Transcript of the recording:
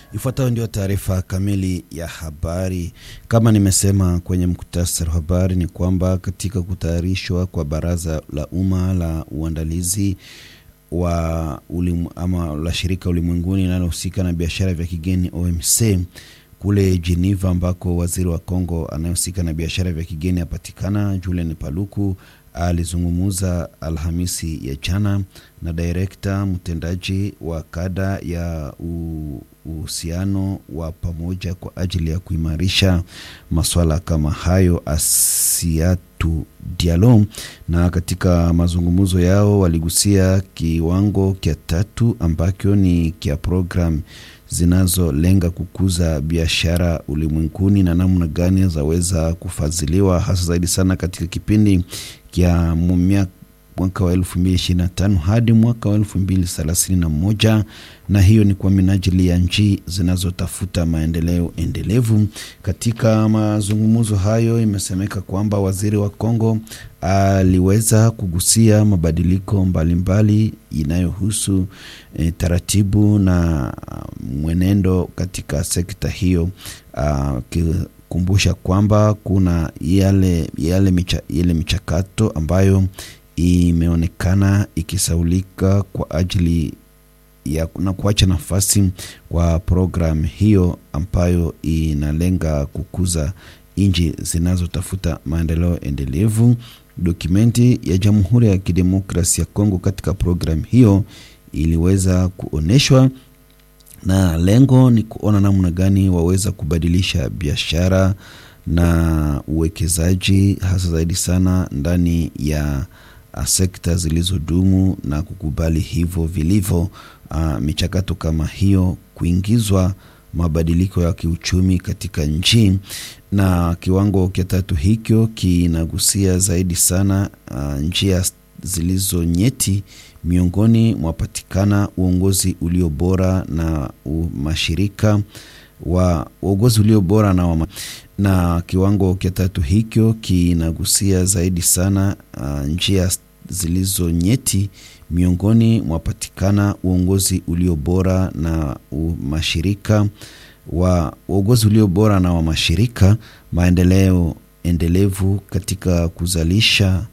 Ifuatayo ndio taarifa kamili ya habari. Kama nimesema kwenye mkutasari wa habari ni kwamba katika kutayarishwa kwa baraza la umma la uandalizi wa la shirika ulimwenguni linalohusika na biashara vya kigeni OMC kule Geneva, ambako waziri wa Kongo anayehusika na biashara vya kigeni apatikana, Julien Paluku alizungumza Alhamisi ya jana na direkta mtendaji wa kada ya uhusiano wa pamoja kwa ajili ya kuimarisha masuala kama hayo, Asiatu Diallo. Na katika mazungumzo yao waligusia kiwango kia 3 ambacho ni kia program zinazolenga kukuza biashara ulimwenguni na namna gani zaweza kufadhiliwa hasa zaidi sana katika kipindi kia mwaka wa 2025 hadi mwaka wa 2031, na hiyo ni kwa minajili ya nchi zinazotafuta maendeleo endelevu. Katika mazungumzo hayo imesemeka kwamba waziri wa Kongo aliweza kugusia mabadiliko mbalimbali inayohusu taratibu na mwenendo katika sekta hiyo, kumbusha kwamba kuna yale michakato ambayo imeonekana ikisaulika kwa ajili ya na kuacha nafasi kwa program hiyo ambayo inalenga kukuza nchi zinazotafuta maendeleo endelevu. Dokumenti ya Jamhuri ya Kidemokrasia ya Kongo katika program hiyo iliweza kuoneshwa, na lengo ni kuona namna gani waweza kubadilisha biashara na uwekezaji hasa zaidi sana ndani ya sekta zilizodumu na kukubali hivyo vilivyo michakato kama hiyo kuingizwa mabadiliko ya kiuchumi katika nchi. Na kiwango kia 3 hikyo kinagusia zaidi sana njia zilizo nyeti miongoni mwapatikana uongozi ulio bora na mashirika wa uongozi ulio bora na kiwango kia 3 hikyo kinagusia zaidi sana njia zilizo nyeti miongoni mwapatikana uongozi ulio bora na mashirika wa uongozi ulio bora na wa mashirika maendeleo endelevu katika kuzalisha